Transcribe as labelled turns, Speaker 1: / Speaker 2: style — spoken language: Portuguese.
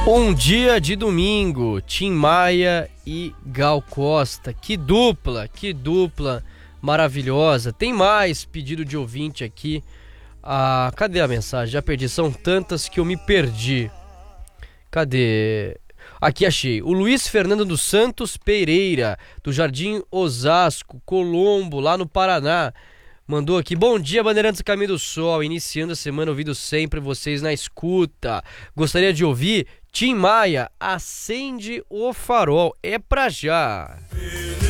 Speaker 1: Um dia de domingo, Tim Maia e Gal Costa. Que dupla maravilhosa. Tem mais pedido de ouvinte aqui. Cadê a mensagem? Já perdi, são tantas que eu me perdi. Cadê? Aqui achei. O Luiz Fernando dos Santos Pereira, do Jardim Osasco, Colombo, lá no Paraná. Mandou aqui: bom dia, Bandeirantes Caminho do Sol, iniciando a semana ouvindo sempre vocês na escuta. Gostaria de ouvir Tim Maia, Acende o Farol. É pra já.